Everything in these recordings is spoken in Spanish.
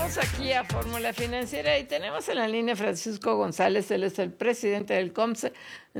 Regresamos aquí a Fórmula Financiera y tenemos en la línea a Francisco González. Él es el presidente del COMCE,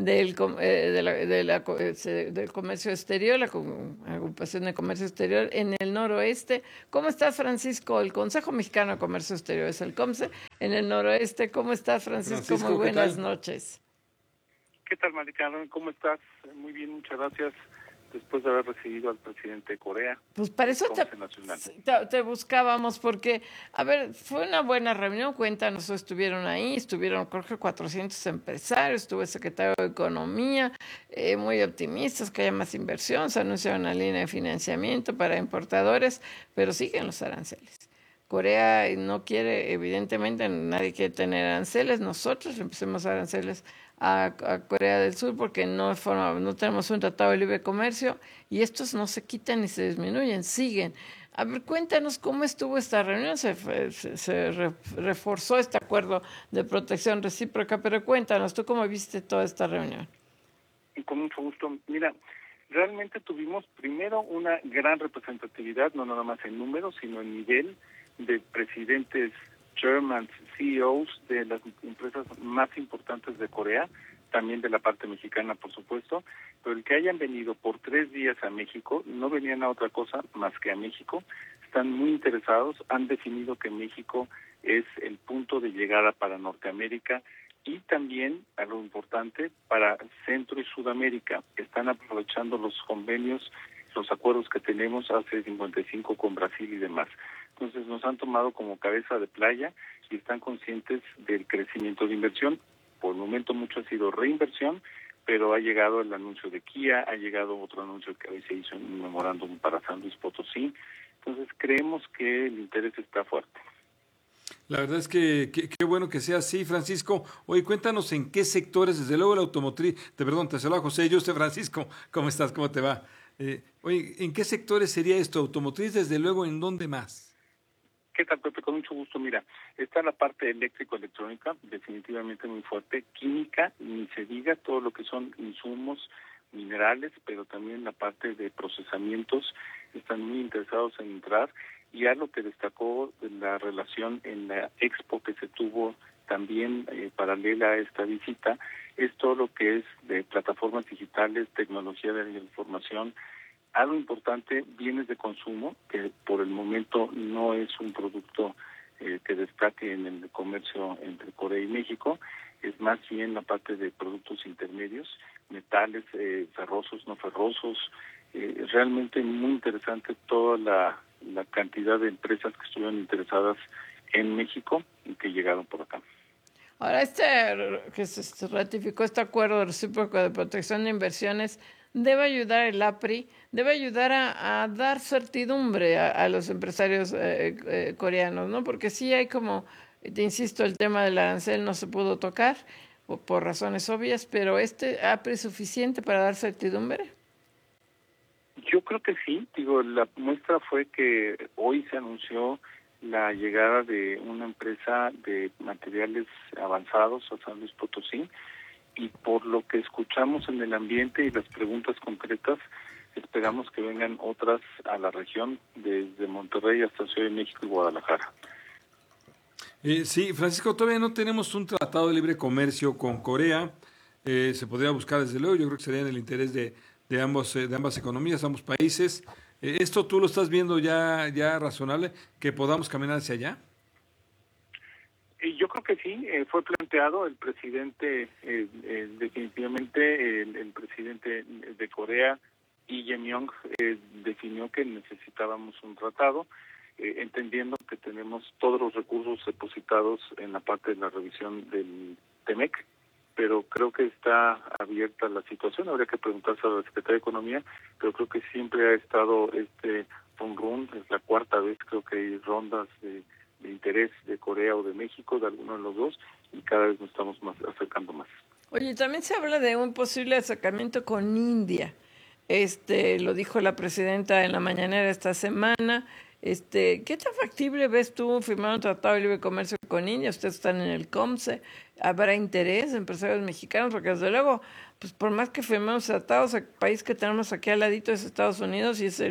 del Comercio Exterior, la Agrupación de Comercio Exterior en el noroeste. ¿Cómo estás, Francisco? El Consejo Mexicano de Comercio Exterior es el COMCE en el noroeste. ¿Cómo estás, Francisco? Muy buenas noches. ¿Qué tal, Mari Carmen? ¿Cómo estás? Muy bien, muchas gracias. Después de haber recibido al presidente de Corea. Pues para eso te buscábamos, porque, a ver, fue una buena reunión. Cuéntanos, estuvieron ahí, estuvieron creo que 400 empresarios, estuvo el secretario de Economía, muy optimistas que haya más inversión, se anunció una línea de financiamiento para importadores, pero siguen los aranceles. Corea no quiere, evidentemente, nadie quiere tener aranceles. Nosotros empecemos aranceles a Corea del Sur porque no tenemos un tratado de libre comercio y estos no se quitan ni se disminuyen, siguen. A ver, cuéntanos cómo estuvo esta reunión. Se reforzó este acuerdo de protección recíproca, pero cuéntanos, ¿tú cómo viste toda esta reunión? Y con mucho gusto. Mira, realmente tuvimos primero una gran representatividad, no nada más en números, sino en nivel de presidentes, chairmans, CEOs de las empresas más importantes de Corea, también de la parte mexicana, por supuesto, pero el que hayan venido por 3 días a México, no venían a otra cosa más que a México, están muy interesados, han definido que México es el punto de llegada para Norteamérica y también, algo importante, para Centro y Sudamérica. Están aprovechando los convenios, los acuerdos que tenemos hace 55 con Brasil y demás. Entonces nos han tomado como cabeza de playa y están conscientes del crecimiento de inversión. Por el momento mucho ha sido reinversión, pero ha llegado el anuncio de Kia, ha llegado otro anuncio que hoy se hizo en un memorándum para San Luis Potosí. Entonces creemos que el interés está fuerte. La verdad es que qué bueno que sea así, Francisco. Oye, cuéntanos en qué sectores, desde luego la automotriz, te saludo a José, yo soy Francisco, ¿cómo estás? ¿Cómo te va? Oye, ¿en qué sectores sería esto? Automotriz, desde luego, ¿en dónde más? ¿Qué tal, Pepe? Con mucho gusto. Mira, está la parte eléctrico-electrónica, definitivamente muy fuerte. Química, ni se diga, todo lo que son insumos, minerales, pero también la parte de procesamientos, están muy interesados en entrar. Y algo que destacó de la relación en la expo que se tuvo también paralela a esta visita, es todo lo que es de plataformas digitales, tecnología de la información. Algo importante, bienes de consumo, que por el momento no es un producto que destaque en el comercio entre Corea y México, es más bien la parte de productos intermedios, metales, ferrosos, no ferrosos. Realmente muy interesante toda la cantidad de empresas que estuvieron interesadas en México y que llegaron por acá. Ahora, que se ratificó este acuerdo recíproco de protección de inversiones, debe ayudar el APRI, debe ayudar a dar certidumbre a los empresarios coreanos, ¿no? Porque sí hay como, te insisto, el tema del arancel no se pudo tocar por razones obvias, pero APRI es suficiente para dar certidumbre. Yo creo que sí, la muestra fue que hoy se anunció la llegada de una empresa de materiales avanzados a San Luis Potosí, y por lo que escuchamos en el ambiente y las preguntas concretas, esperamos que vengan otras a la región, desde Monterrey hasta Ciudad de México y Guadalajara. Sí, Francisco, todavía no tenemos un tratado de libre comercio con Corea. Se podría buscar, desde luego, yo creo que sería en el interés de ambas economías, ambos países. ¿Esto tú lo estás viendo ya razonable, que podamos caminar hacia allá? Yo creo que sí, fue planteado el presidente, definitivamente el presidente de Corea, Lee Jae-myung, definió que necesitábamos un tratado, entendiendo que tenemos todos los recursos depositados en la parte de la revisión del TEMEC, pero creo que está abierta la situación. Habría que preguntarse a la Secretaría de Economía, pero creo que siempre ha estado este run, es la 4ª vez, creo que hay rondas de interés de Corea o de México, de alguno de los dos, y cada vez nos estamos acercando más. Oye, también se habla de un posible acercamiento con India. Lo dijo la presidenta en la mañanera esta semana. ¿Qué tan factible ves tú firmar un tratado de libre comercio con India? Ustedes están en el COMCE. ¿Habrá interés de empresarios mexicanos? Porque desde luego, pues por más que firmemos tratados, el país que tenemos aquí al ladito es Estados Unidos y es el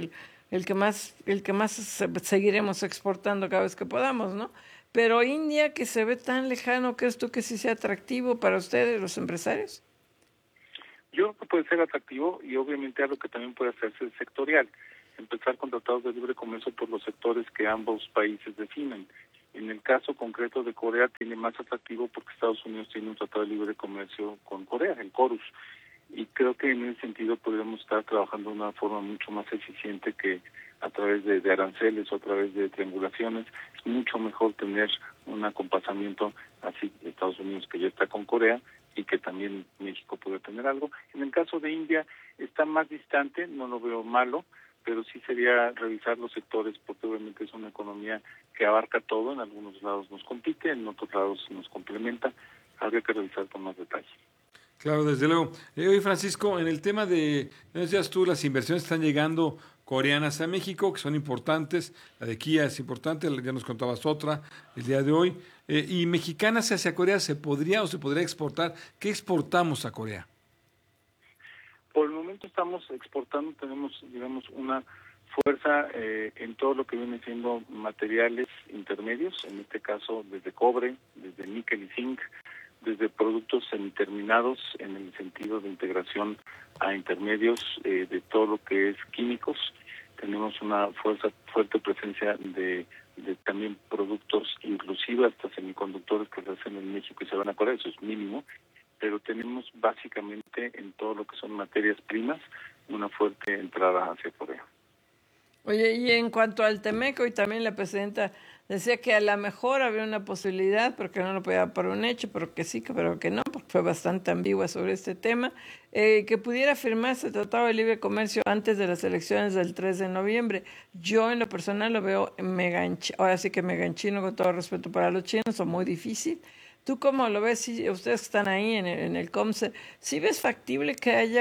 el que más seguiremos exportando cada vez que podamos, ¿no? Pero India, que se ve tan lejano, ¿crees tú que sí sea atractivo para ustedes, los empresarios? Yo creo que puede ser atractivo y obviamente algo que también puede hacerse es sectorial. Empezar con tratados de libre comercio por los sectores que ambos países definen. En el caso concreto de Corea tiene más atractivo porque Estados Unidos tiene un tratado de libre comercio con Corea, el CORUS. Y creo que en ese sentido podríamos estar trabajando de una forma mucho más eficiente que a través de aranceles o a través de triangulaciones. Es mucho mejor tener un acompasamiento así de Estados Unidos, que ya está con Corea, y que también México puede tener algo. En el caso de India está más distante, no lo veo malo, pero sí sería revisar los sectores, porque obviamente es una economía que abarca todo. En algunos lados nos compite, en otros lados nos complementa. Habría que revisar con más detalle. Claro, desde luego. Oye, Francisco, en el tema de, no decías tú, las inversiones están llegando coreanas a México, que son importantes. La de Kia es importante, ya nos contabas otra el día de hoy. Y mexicanas hacia Corea, ¿se podría o se podría exportar? ¿Qué exportamos a Corea? Por el momento estamos exportando, tenemos, digamos, una fuerza en todo lo que viene siendo materiales intermedios, en este caso desde cobre, desde níquel y zinc, desde productos semiterminados en el sentido de integración a intermedios de todo lo que es químicos. Tenemos una fuerte presencia de también productos, inclusive hasta semiconductores que se hacen en México y se van a Corea, eso es mínimo, pero tenemos básicamente en todo lo que son materias primas una fuerte entrada hacia Corea. Oye, y en cuanto al Temeco, y también la presidenta decía que a lo mejor había una posibilidad, porque no lo podía dar por un hecho, pero que sí, pero que no, porque fue bastante ambigua sobre este tema, que pudiera firmarse el Tratado de Libre Comercio antes de las elecciones del 3 de noviembre. Yo en lo personal lo veo ahora sí que mega en chino, con todo respeto para los chinos, o muy difícil. ¿Tú cómo lo ves? Si ustedes que están ahí en el COMSE, ¿sí ves factible que haya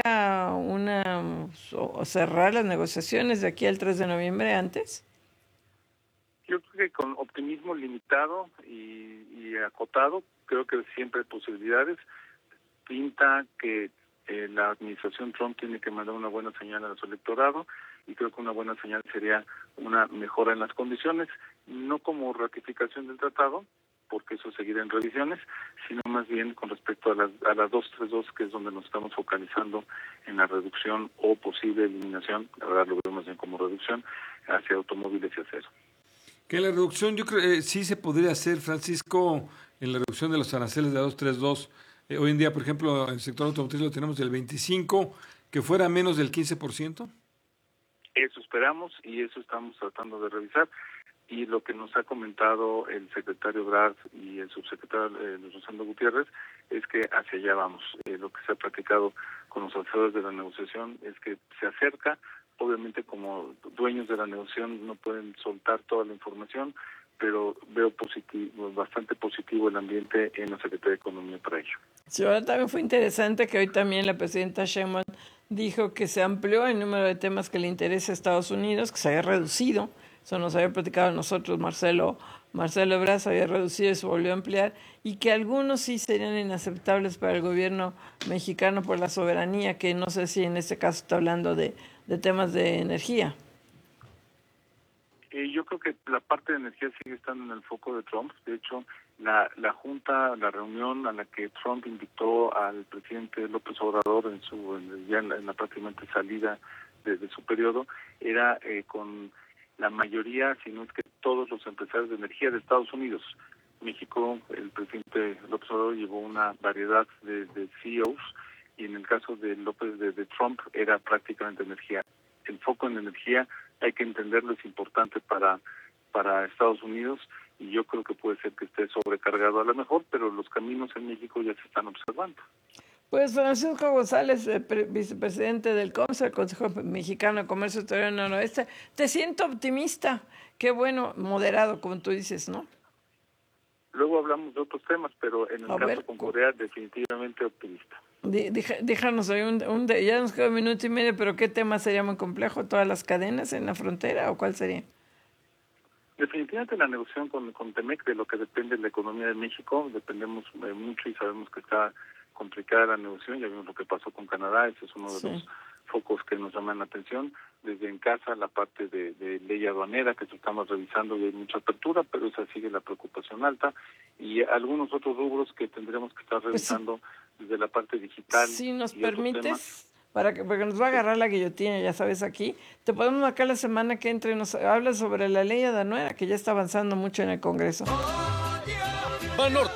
o cerrar las negociaciones de aquí al 3 de noviembre antes? Yo creo que con optimismo limitado y acotado, creo que siempre hay posibilidades. Pinta que la administración Trump tiene que mandar una buena señal a su electorado, y creo que una buena señal sería una mejora en las condiciones, no como ratificación del tratado, porque eso seguirá en revisiones, sino más bien con respecto a las 232, que es donde nos estamos focalizando en la reducción o posible eliminación, la verdad lo veo más bien como reducción, hacia automóviles y acero. Que la reducción, yo creo sí se podría hacer, Francisco, en la reducción de los aranceles de 232. Hoy en día, por ejemplo, en el sector automotriz lo tenemos del 25%, que fuera menos del 15%. Eso esperamos y eso estamos tratando de revisar. Y lo que nos ha comentado el secretario Brad y el subsecretario Rosendo Gutiérrez es que hacia allá vamos. Lo que se ha platicado con los asesores de la negociación es que se acerca. Obviamente, como dueños de la negociación no pueden soltar toda la información, pero veo bastante positivo el ambiente en la Secretaría de Economía para ello. Sí, ahora también fue interesante que hoy también la presidenta Sheinbaum dijo que se amplió el número de temas que le interesa a Estados Unidos, que se había reducido. Eso nos había platicado nosotros, Marcelo Ebrard, se había reducido y se volvió a ampliar, y que algunos sí serían inaceptables para el gobierno mexicano por la soberanía, que no sé si en este caso está hablando de temas de energía. Yo creo que la parte de energía sigue estando en el foco de Trump. De hecho, la reunión a la que Trump invitó al presidente López Obrador en la prácticamente salida de su periodo, era con la mayoría, si no es que todos los empresarios de energía de Estados Unidos. México, el presidente López Obrador llevó una variedad de CEOs, y en el caso de de Trump era prácticamente energía. El foco en energía, hay que entenderlo, es importante para Estados Unidos, y yo creo que puede ser que esté sobrecargado a lo mejor, pero los caminos en México ya se están observando. Pues Francisco González, vicepresidente del COMSE, el Consejo Mexicano de Comercio Exterior del Noroeste, te siento optimista. Qué bueno, moderado, como tú dices, ¿no? Luego hablamos de otros temas, pero en el caso con Corea, definitivamente optimista. Déjanos ahí ya nos queda 1 minuto y medio, pero ¿qué tema sería muy complejo? ¿Todas las cadenas en la frontera o cuál sería? Definitivamente la negociación con Temec, de lo que depende la economía de México, dependemos mucho y sabemos que está complicada la negociación. Ya vimos lo que pasó con Canadá, ese es uno de los focos que nos llaman la atención. desde en casa la parte de ley aduanera que estamos revisando de mucha apertura, pero esa sigue la preocupación alta, y algunos otros rubros que tendremos que estar revisando desde la parte digital. Si nos permites, porque nos va a agarrar la guillotina, ya sabes, aquí, te podemos marcar la semana que entre y nos habla sobre la ley aduanera, que ya está avanzando mucho en el Congreso.